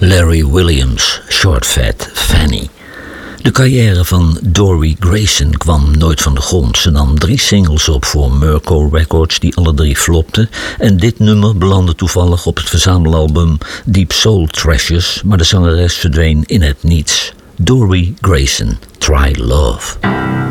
Larry Williams, Short Fat Fanny. De carrière van Dory Grayson kwam nooit van de grond. Ze nam 3 singles op voor Merco Records die alle 3 flopten. En dit nummer belandde toevallig op het verzamelalbum Deep Soul Treasures, maar de zangeres verdween in het niets. Dory Grayson, Try Love.